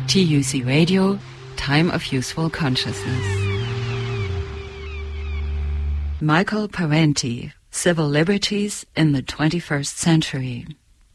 TUC Radio, Time of Useful Consciousness. Michael Parenti, Civil Liberties in the 21st Century.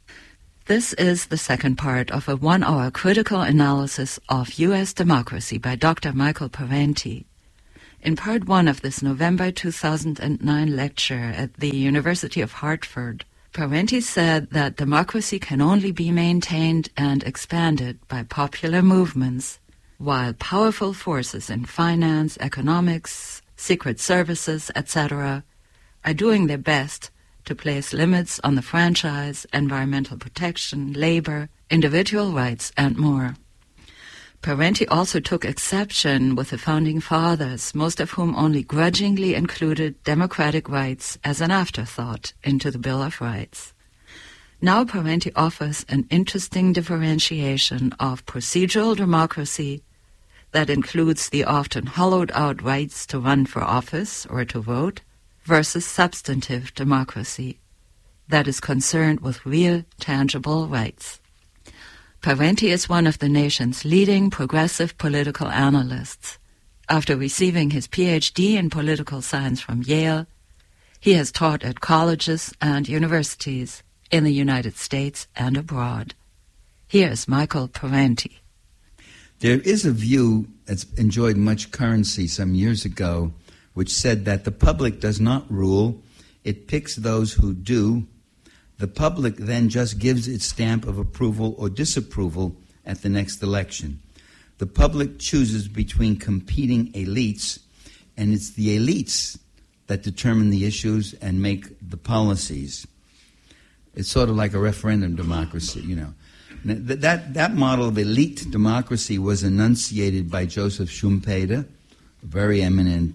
This is the second part of a 1-hour critical analysis of U.S. democracy by Dr. Michael Parenti. In part 1 of this November 2009 lecture at the University of Hartford, Parenti said that democracy can only be maintained and expanded by popular movements, while powerful forces in finance, economics, secret services, etc., are doing their best to place limits on the franchise, environmental protection, labor, individual rights, and more. Parenti also took exception with the Founding Fathers, most of whom only grudgingly included democratic rights as an afterthought into the Bill of Rights. Now Parenti offers an interesting differentiation of procedural democracy that includes the often hollowed-out rights to run for office or to vote, versus substantive democracy that is concerned with real, tangible rights. Parenti is one of the nation's leading progressive political analysts. After receiving his PhD in political science from Yale, he has taught at colleges and universities in the United States and abroad. Here is Michael Parenti. There is a view that's enjoyed much currency some years ago which said that the public does not rule, it picks those who do. The public then just gives its stamp of approval or disapproval at the next election. The public chooses between competing elites, and it's the elites that determine the issues and make the policies. It's sort of like a referendum democracy, you know. That model of elite democracy was enunciated by Joseph Schumpeter, a very eminent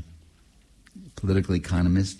political economist,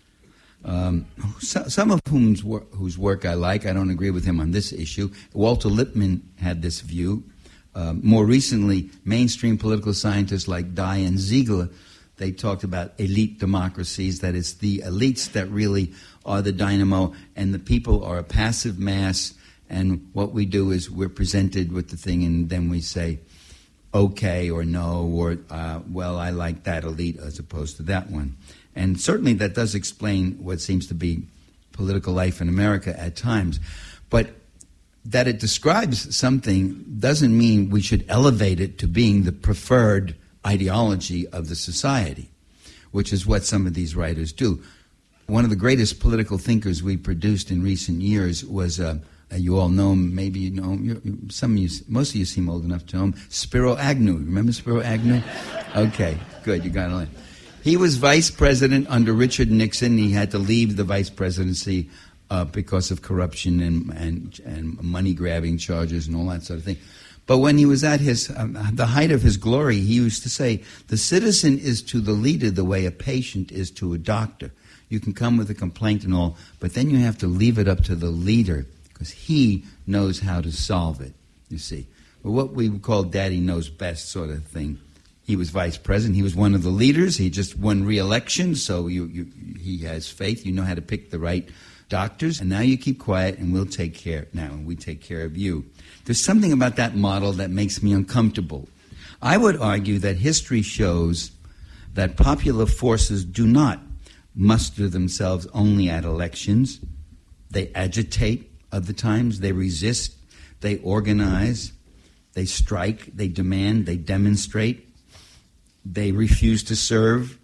some of whose work I like. I don't agree with him on this issue. Walter Lippmann had this view. More recently, mainstream political scientists like Dye and Ziegler, they talked about elite democracies, that it's the elites that really are the dynamo, and the people are a passive mass, and what we do is we're presented with the thing, and then we say, okay or no, or, well, I like that elite as opposed to that one. And certainly that does explain what seems to be political life in America at times. But that it describes something doesn't mean we should elevate it to being the preferred ideology of the society, which is what some of these writers do. One of the greatest political thinkers we produced in recent years was you all know him, maybe you know him, some of you, most of you seem old enough to know him, Spiro Agnew. Remember Spiro Agnew? Okay, good, you got it. He was vice president under Richard Nixon. He had to leave the vice presidency because of corruption and money-grabbing charges and all that sort of thing. But when he was at the height of his glory, he used to say, the citizen is to the leader the way a patient is to a doctor. You can come with a complaint and all, but then you have to leave it up to the leader, because he knows how to solve it, you see. But what we would call daddy knows best sort of thing. He was vice president. He was one of the leaders. He just won re-election, so he has faith. You know how to pick the right doctors. And now you keep quiet, and we'll take care. Now, we take care of you. There's something about that model that makes me uncomfortable. I would argue that history shows that popular forces do not muster themselves only at elections. They agitate other times. They resist. They organize. They strike. They demand. They demonstrate. They refuse to serve.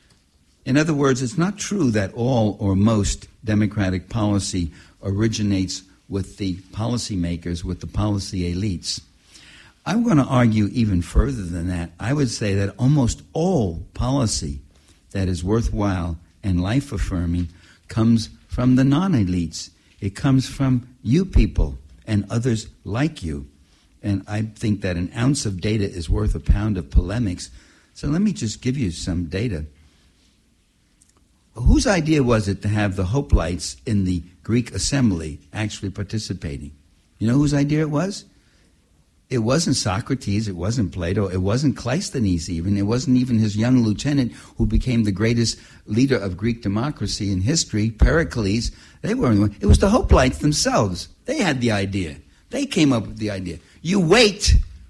In other words, it's not true that all or most democratic policy originates with the policymakers, with the policy elites. I'm going to argue even further than that. I would say that almost all policy that is worthwhile and life-affirming comes from the non-elites. It comes from you people and others like you. And I think that an ounce of data is worth a pound of polemics. So let me just give you some data. Whose idea was it to have the hoplites in the Greek assembly actually participating? You know whose idea it was? It wasn't Socrates, it wasn't Plato, it wasn't Cleisthenes even, it wasn't even his young lieutenant who became the greatest leader of Greek democracy in history, Pericles. They weren't. It was the hoplites themselves. They had the idea. They came up with the idea. You wait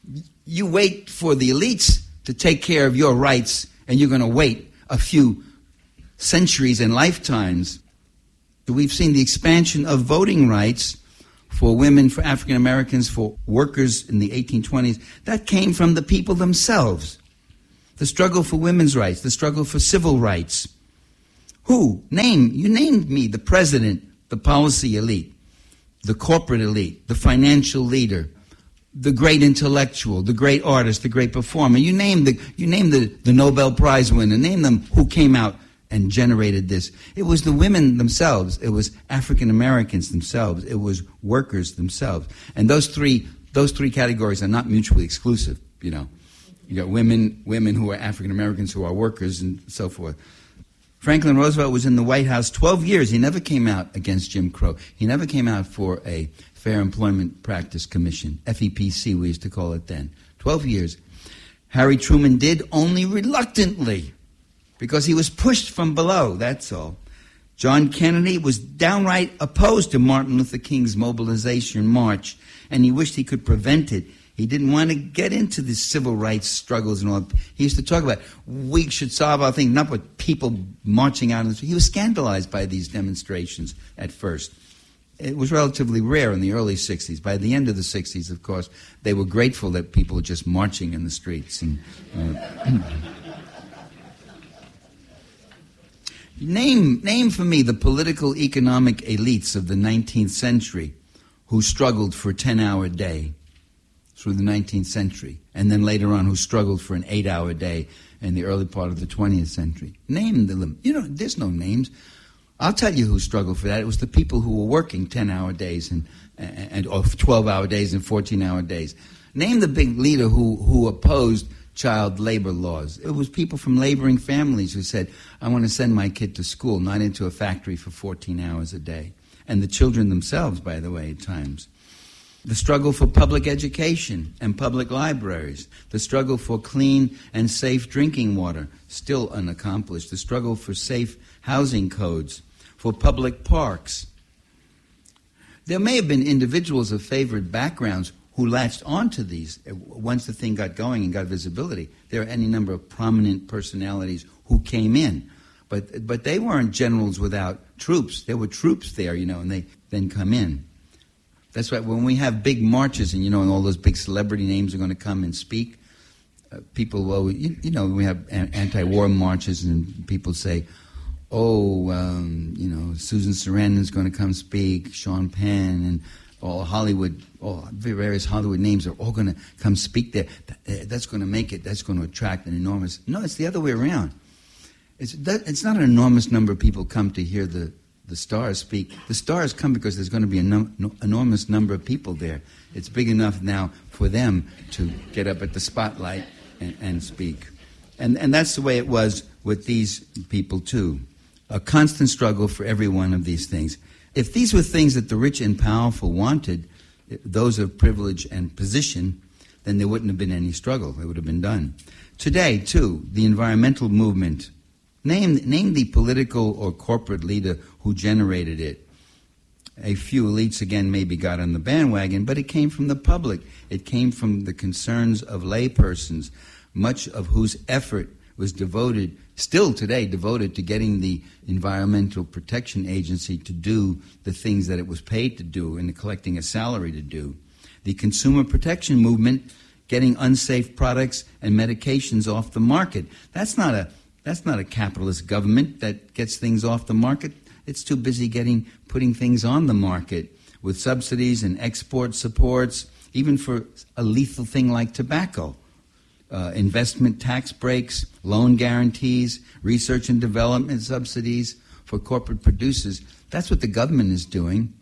You wait for the elites to take care of your rights, and you're going to wait a few centuries and lifetimes. We've seen the expansion of voting rights for women, for African Americans, for workers in the 1820s. That came from the people themselves. The struggle for women's rights, the struggle for civil rights. You named me the president, the policy elite, the corporate elite, the financial leader, the great intellectual, the great artist, the great performer. You name the Nobel Prize winner. Name them who came out and generated this. It was the women themselves. It was African Americans themselves. It was workers themselves. And those three categories are not mutually exclusive. You got women who are African Americans who are workers and so forth. Franklin Roosevelt was in the White House 12 years. He never came out against Jim Crow. He never came out for a Fair Employment Practice Commission, FEPC we used to call it then. 12 years. Harry Truman did, only reluctantly, because he was pushed from below, that's all. John Kennedy was downright opposed to Martin Luther King's mobilization march, and he wished he could prevent it. He didn't want to get into the civil rights struggles and all. He used to talk about, we should solve our thing, not with people marching out. He was scandalized by these demonstrations at first. It was relatively rare in the early 60s. By the end of the 60s, of course, they were grateful that people were just marching in the streets. And Name for me the political economic elites of the 19th century who struggled for a 10-hour day through the 19th century, and then later on who struggled for an 8-hour day in the early part of the 20th century. Name them. There's no names. I'll tell you who struggled for that. It was the people who were working 10-hour days and or 12-hour days and 14-hour days. Name the big leader who opposed child labor laws. It was people from laboring families who said, I want to send my kid to school, not into a factory for 14 hours a day. And the children themselves, by the way, at times. The struggle for public education and public libraries. The struggle for clean and safe drinking water, still unaccomplished. The struggle for safe housing codes, for public parks. There may have been individuals of favored backgrounds who latched onto these once the thing got going and got visibility. There are any number of prominent personalities who came in. But they weren't generals without troops. There were troops there, and they then come in. That's right. When we have big marches and, and all those big celebrity names are going to come and speak, people will, we have anti-war marches and people say, Susan Sarandon's going to come speak, Sean Penn, and all various Hollywood names are all going to come speak there. That's going to make it. That's going to attract an enormous. No, it's the other way around. It's not an enormous number of people come to hear the stars speak. The stars come because there's going to be an enormous number of people there. It's big enough now for them to get up at the spotlight and speak. And that's the way it was with these people too. A constant struggle for every one of these things. If these were things that the rich and powerful wanted, those of privilege and position, then there wouldn't have been any struggle. It would have been done. Today, too, the environmental movement. Name the political or corporate leader who generated it. A few elites, again, maybe got on the bandwagon, but it came from the public. It came from the concerns of laypersons, much of whose effort was still today devoted to getting the Environmental Protection Agency to do the things that it was paid to do and collecting a salary to do. The consumer protection movement, getting unsafe products and medications off the market. That's not a capitalist government that gets things off the market. It's too busy putting things on the market with subsidies and export supports, even for a lethal thing like tobacco. Investment tax breaks, loan guarantees, research and development subsidies for corporate producers. That's what the government is doing.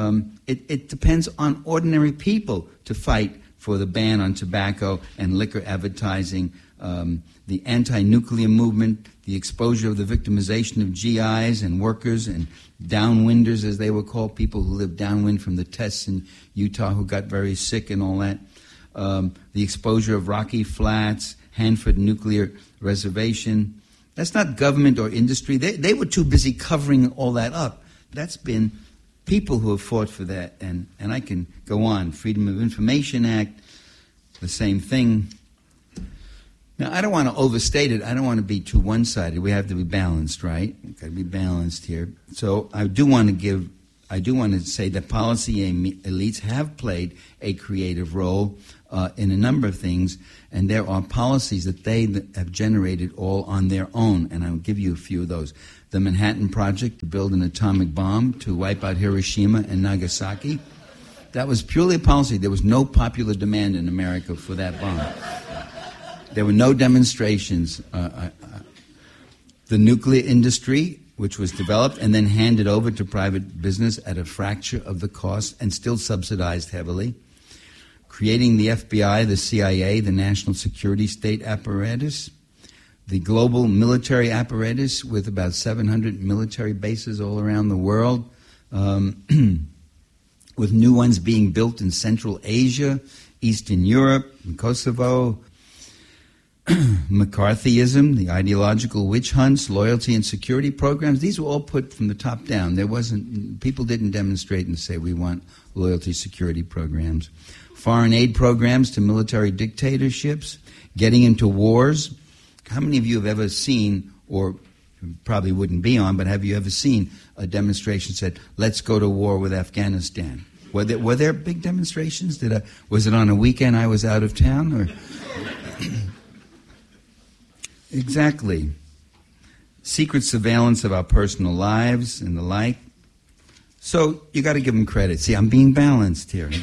It depends on ordinary people to fight for the ban on tobacco and liquor advertising, the anti-nuclear movement, the exposure of the victimization of GIs and workers and downwinders, as they were called, people who lived downwind from the tests in Utah who got very sick and all that. The exposure of Rocky Flats, Hanford Nuclear Reservation. That's not government or industry. They were too busy covering all that up. That's been people who have fought for that, and I can go on. Freedom of Information Act, the same thing. Now, I don't want to overstate it. I don't want to be too one-sided. We have to be balanced, right? We've got to be balanced here. So I do want to say that policy elites have played a creative role in a number of things, and there are policies that they have generated all on their own, and I'll give you a few of those. The Manhattan Project to build an atomic bomb to wipe out Hiroshima and Nagasaki. That was purely a policy. There was no popular demand in America for that bomb. There were no demonstrations. The nuclear industry, which was developed and then handed over to private business at a fraction of the cost and still subsidized heavily. Creating the FBI, the CIA, the national security state apparatus, the global military apparatus with about 700 military bases all around the world, with new ones being built in Central Asia, Eastern Europe, and Kosovo. McCarthyism, the ideological witch hunts, loyalty and security programs, these were all put from the top down. People didn't demonstrate and say we want loyalty security programs. Foreign aid programs to military dictatorships, getting into wars. How many of you have ever seen, or probably wouldn't be on, but have you ever seen a demonstration said, let's go to war with Afghanistan? Were there big demonstrations? Was it on a weekend I was out of town? Or Exactly. Secret surveillance of our personal lives and the like. So you got to give them credit. See, I'm being balanced here.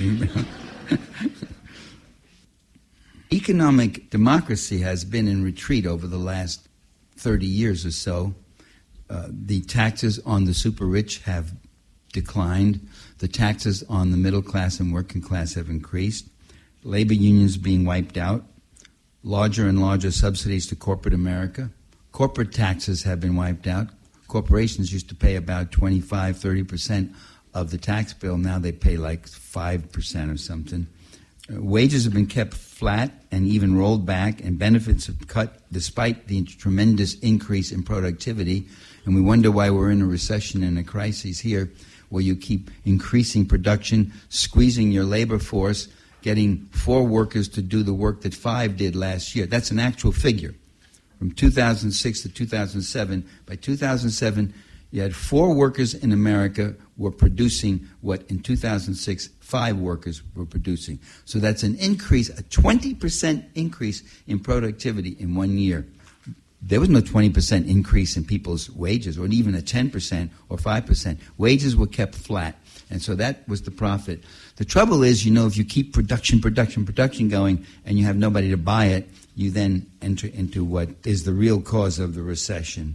Economic democracy has been in retreat over the last 30 years or so. The taxes on the super rich have declined. The taxes on the middle class and working class have increased. Labor unions being wiped out. Larger and larger subsidies to corporate America. Corporate taxes have been wiped out. Corporations used to pay about 25-30% of the tax bill. Now they pay like 5% or something. Wages have been kept flat and even rolled back, and benefits have cut despite the tremendous increase in productivity. And we wonder why we're in a recession and a crisis here, where you keep increasing production, squeezing your labor force, getting 4 workers to do the work that 5 did last year. That's an actual figure. From 2006 to 2007, by 2007, you had 4 workers in America were producing what in 2006, 5 workers were producing. So that's an increase, a 20% increase in productivity in 1 year. There was no 20% increase in people's wages, or even a 10% or 5%. Wages were kept flat. And so that was the profit. The trouble is, if you keep production going and you have nobody to buy it, you then enter into what is the real cause of the recession.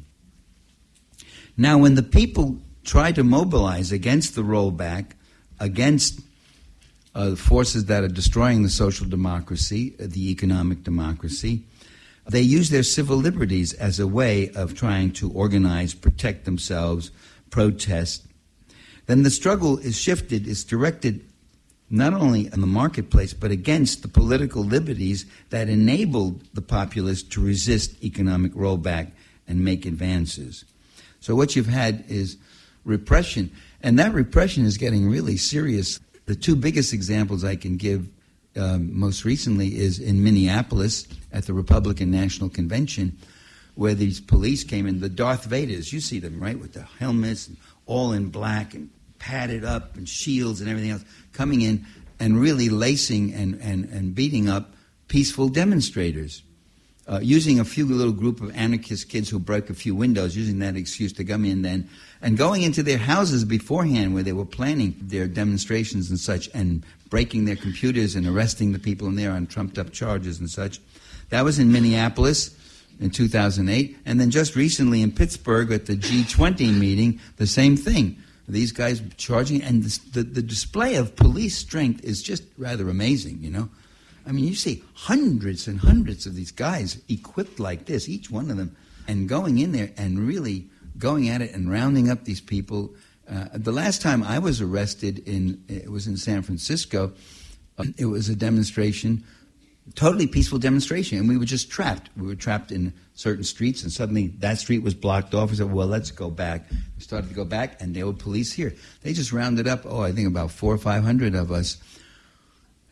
Now, when the people try to mobilize against the rollback, against forces that are destroying the social democracy, the economic democracy, they use their civil liberties as a way of trying to organize, protect themselves, protest. Then the struggle is shifted, is directed not only in the marketplace, but against the political liberties that enabled the populace to resist economic rollback and make advances. So what you've had is repression, and that repression is getting really serious. The 2 biggest examples I can give most recently is in Minneapolis at the Republican National Convention, where these police came in, the Darth Vaders, you see them, right, with the helmets, and all in black and padded up and shields and everything else, coming in and really lacing and beating up peaceful demonstrators, using a few little group of anarchist kids who broke a few windows, using that excuse to come in then, and going into their houses beforehand where they were planning their demonstrations and such, and breaking their computers and arresting the people in there on trumped-up charges and such. That was in Minneapolis in 2008. And then just recently in Pittsburgh at the G20 meeting, the same thing. These guys charging, and the display of police strength is just rather amazing, I mean, you see hundreds and hundreds of these guys equipped like this, each one of them, and going in there and really going at it and rounding up these people. The last time I was arrested, it was in San Francisco. It was a demonstration, totally peaceful demonstration, and we were just trapped. We were trapped in certain streets, and suddenly that street was blocked off. We said, well, let's go back. We started to go back, and there were police here. They just rounded up, I think about 400 or 500 of us.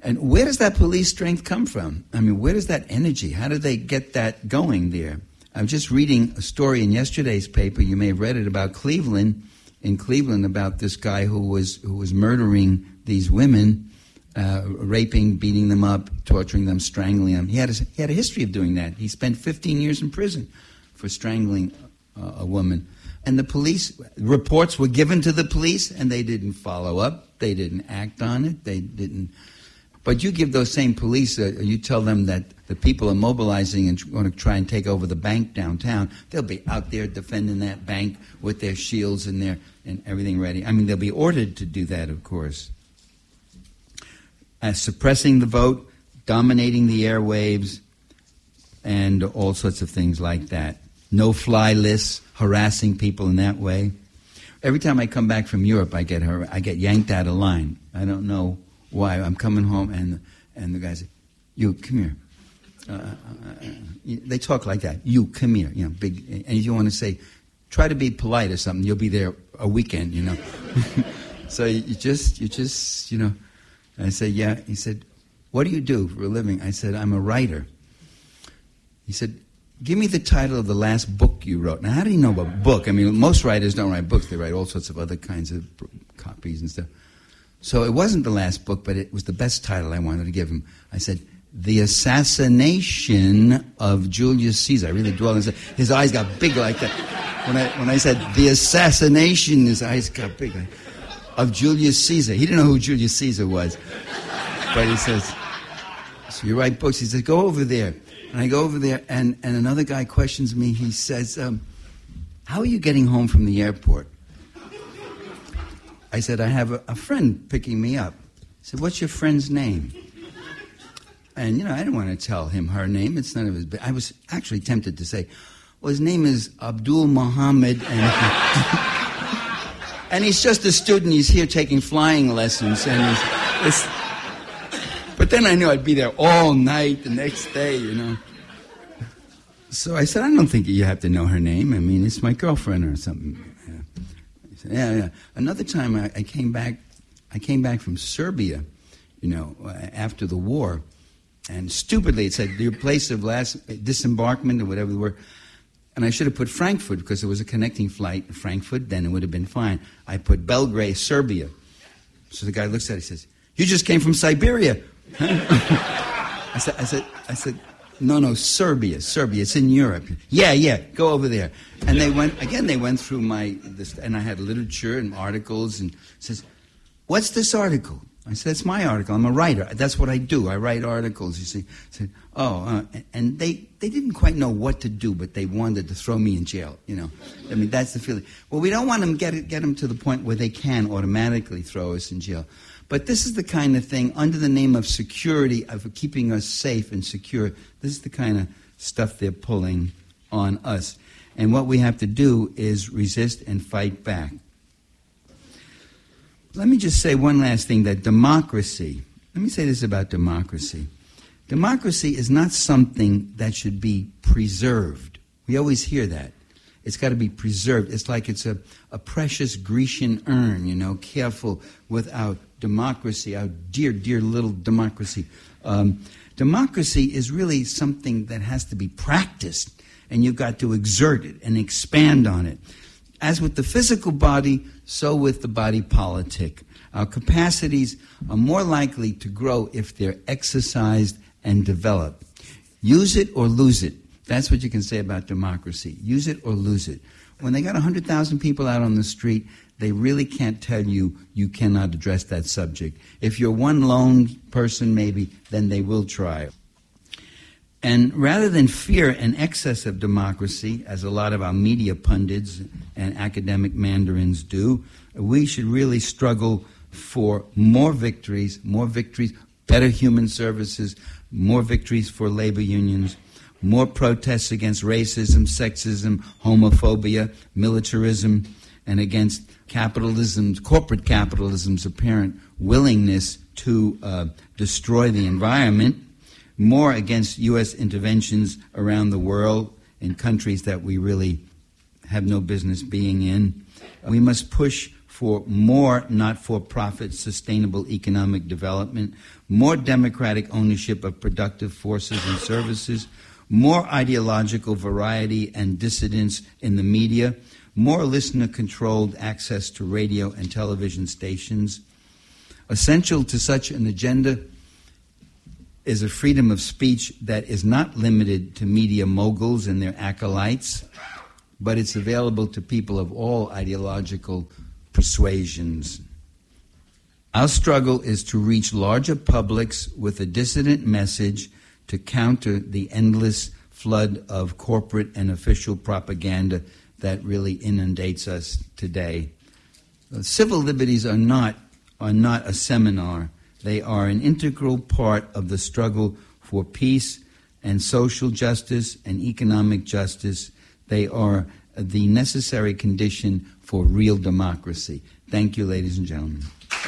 And where does that police strength come from? I mean, where does that energy? How do they get that going there? I was just reading a story in yesterday's paper. You may have read it about Cleveland. In Cleveland, about this guy who was murdering these women, raping, beating them up, torturing them, strangling them. He had a history of doing that. He spent 15 years in prison for strangling a woman. And the police reports were given to the police, and they didn't follow up. They didn't act on it. They didn't. But you give those same police, you tell them that the people are mobilizing and going to try and take over the bank downtown. They'll be out there defending that bank with their shields and everything ready. I mean, they'll be ordered to do that, of course. Suppressing the vote, dominating the airwaves, and all sorts of things like that. No-fly lists, harassing people in that way. Every time I come back from Europe, I get yanked out of line. I don't know why. I'm coming home, and the guy says, "You, come here." They talk like that. "You, come here." You know, big. And if you want to say, try to be polite or something, you'll be there a weekend, you know. So you just, you know. And I said, "Yeah." He said, "What do you do for a living?" I said, "I'm a writer." He said, "Give me the title of the last book you wrote." Now, how do you know about book? I mean, most writers don't write books. They write all sorts of other kinds of copies and stuff. So it wasn't the last book, but it was the best title I wanted to give him. I said, "The Assassination of Julius Caesar." I really dwelled and said, his eyes got big like that. When I said, "The Assassination," his eyes got big. Of Julius Caesar. He didn't know who Julius Caesar was. But he says, "So you write books?" He says, "Go over there." And I go over there, and another guy questions me. He says, "How are you getting home from the airport?" I said, "I have a friend picking me up." He said, "What's your friend's name?" And, you know, I didn't want to tell him her name. It's none of his business. I was actually tempted to say, "Well, his name is Abdul Muhammad, and he's just a student. He's here taking flying lessons." And but then I knew I'd be there all night the next day, you know. So I said, "I don't think you have to know her name. I mean, it's my girlfriend or something." He said, Yeah. Another time I came back from Serbia, you know, after the war, and stupidly it said your place of last disembarkment or whatever the word. And I should have put Frankfurt because there was a connecting flight in Frankfurt. Then it would have been fine. I put Belgrade, Serbia. So the guy looks at it. He says, "You just came from Siberia." I said, No, Serbia. It's in Europe. Yeah, go over there. And they went through and I had literature and articles, and says, "What's this article?" I said, "It's my article. I'm a writer. That's what I do. I write articles," you see. I said, and they didn't quite know what to do, but they wanted to throw me in jail, you know. I mean, that's the feeling. Well, we don't want them get them to the point where they can automatically throw us in jail. But this is the kind of thing, under the name of security, of keeping us safe and secure, this is the kind of stuff they're pulling on us. And what we have to do is resist and fight back. Let me just say one last thing, that democracy, let me say this about democracy. Democracy is not something that should be preserved. We always hear that. It's got to be preserved. It's like it's a precious Grecian urn, you know, careful with our democracy, our dear, dear little democracy. Democracy is really something that has to be practiced, and you've got to exert it and expand on it. As with the physical body, so with the body politic. Our capacities are more likely to grow if they're exercised and developed. Use it or lose it. That's what you can say about democracy. Use it or lose it. When they got 100,000 people out on the street, they really can't tell you cannot address that subject. If you're one lone person, maybe, then they will try. And rather than fear an excess of democracy, as a lot of our media pundits and academic mandarins do, we should really struggle for more victories, better human services, more victories for labor unions, more protests against racism, sexism, homophobia, militarism, and against capitalism's, corporate capitalism's apparent willingness to destroy the environment, more against U.S. interventions around the world in countries that we really have no business being in. We must push for more not-for-profit sustainable economic development, more democratic ownership of productive forces and services, more ideological variety and dissidence in the media, more listener-controlled access to radio and television stations. Essential to such an agenda is a freedom of speech that is not limited to media moguls and their acolytes, but it's available to people of all ideological persuasions. Our struggle is to reach larger publics with a dissident message to counter the endless flood of corporate and official propaganda that really inundates us today. Civil liberties are not a seminar. They are an integral part of the struggle for peace and social justice and economic justice. They are the necessary condition for real democracy. Thank you, ladies and gentlemen.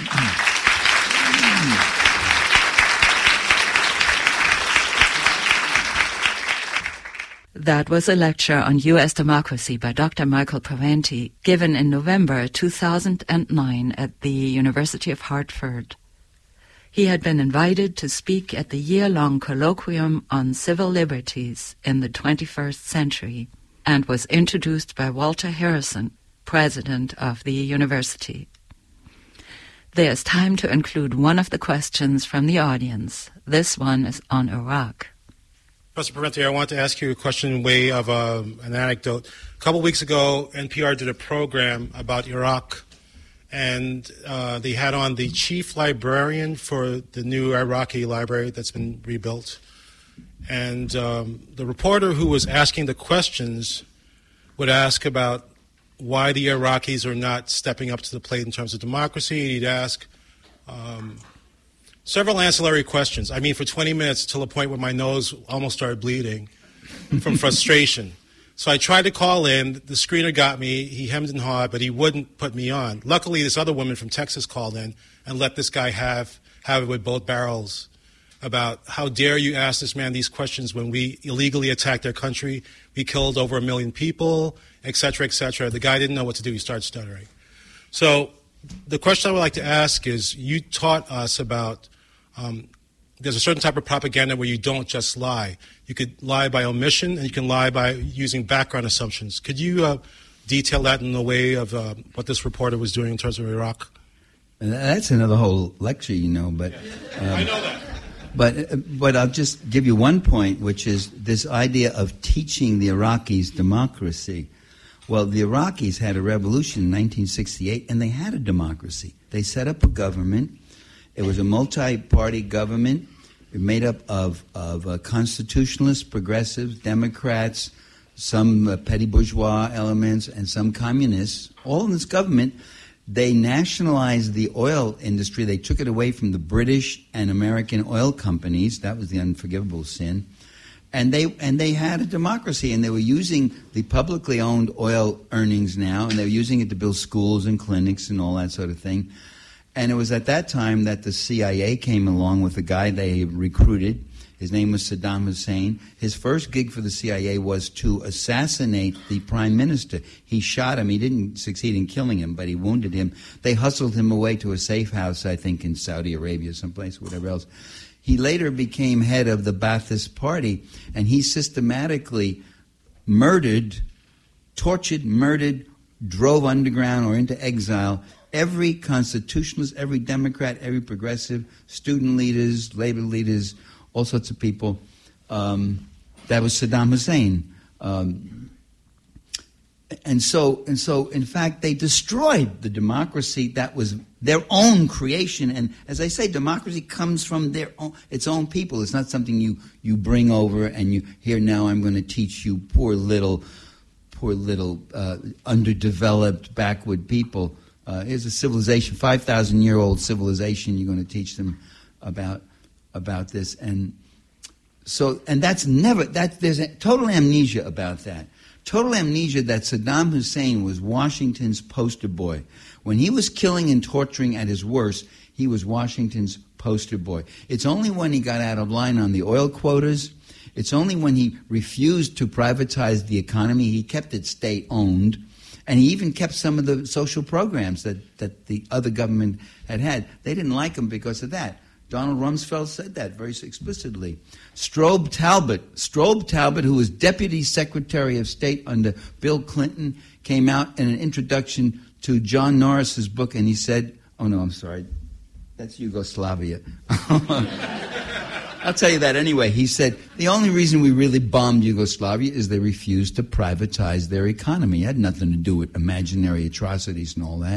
That was a lecture on U.S. democracy by Dr. Michael Parenti, given in November 2009 at the University of Hartford. He had been invited to speak at the year-long colloquium on civil liberties in the 21st century and was introduced by Walter Harrison, president of the university. There's time to include one of the questions from the audience. This one is on Iraq. Professor Parenti, I want to ask you a question in way of an anecdote. A couple weeks ago, NPR did a program about Iraq, and they had on the chief librarian for the new Iraqi library that's been rebuilt. And the reporter who was asking the questions would ask about why the Iraqis are not stepping up to the plate in terms of democracy. He'd ask several ancillary questions. I mean, for 20 minutes till a point where my nose almost started bleeding from frustration. So I tried to call in. The screener got me. He hemmed and hawed, but he wouldn't put me on. Luckily, this other woman from Texas called in and let this guy have it with both barrels about how dare you ask this man these questions when we illegally attacked their country. We killed over 1 million people, et cetera, et cetera. The guy didn't know what to do. He started stuttering. So the question I would like to ask is, you taught us about there's a certain type of propaganda where you don't just lie. You could lie by omission, and you can lie by using background assumptions. Could you detail that in the way of what this reporter was doing in terms of Iraq? That's another whole lecture, but... I know that. But I'll just give you one point, which is this idea of teaching the Iraqis democracy. Well, the Iraqis had a revolution in 1968, and they had a democracy. They set up a government. It was a multi-party government made up of constitutionalists, progressives, Democrats, some petty bourgeois elements, and some communists. All in this government. They nationalized the oil industry. They took it away from the British and American oil companies. That was the unforgivable sin. And they had a democracy, and they were using the publicly owned oil earnings now, and they were using it to build schools and clinics and all that sort of thing. And it was at that time that the CIA came along with a guy they recruited. His name was Saddam Hussein. His first gig for the CIA was to assassinate the prime minister. He shot him. He didn't succeed in killing him, but he wounded him. They hustled him away to a safe house, I think, in Saudi Arabia, someplace, whatever else. He later became head of the Ba'athist Party, and he systematically tortured, drove underground or into exile every constitutionalist, every Democrat, every progressive, student leaders, labor leaders, all sorts of people. That was Saddam Hussein. And so, in fact, they destroyed the democracy that was their own creation. And as I say, democracy comes from its own people. It's not something you bring over and you, here now I'm going to teach you poor little underdeveloped, backward people. Here's a civilization, 5,000-year-old civilization. You're going to teach them about this, and that's never there's a total amnesia about that. Total amnesia that Saddam Hussein was Washington's poster boy. When he was killing and torturing at his worst, he was Washington's poster boy. It's only when he got out of line on the oil quotas, it's only when he refused to privatize the economy, he kept it state-owned, And he even kept some of the social programs that the other government had. They didn't like him because of that. Donald Rumsfeld said that very explicitly. Strobe Talbot, who was Deputy Secretary of State under Bill Clinton, came out in an introduction to John Norris's book, and he said, oh no, I'm sorry, that's Yugoslavia. I'll tell you that anyway. He said, the only reason we really bombed Yugoslavia is they refused to privatize their economy. It had nothing to do with imaginary atrocities and all that.